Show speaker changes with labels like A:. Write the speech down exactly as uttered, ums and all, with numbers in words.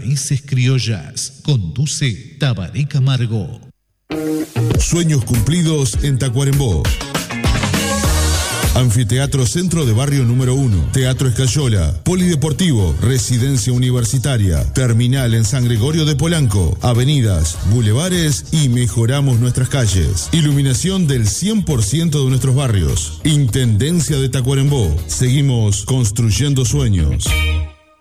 A: Raíces Criollas. Conduce Tabaré Camargo.
B: Sueños cumplidos en Tacuarembó. Anfiteatro Centro de Barrio número uno, Teatro Escayola, Polideportivo, Residencia Universitaria, Terminal en San Gregorio de Polanco, avenidas, bulevares y mejoramos nuestras calles. Iluminación del cien por ciento de nuestros barrios. Intendencia de Tacuarembó. Seguimos construyendo sueños.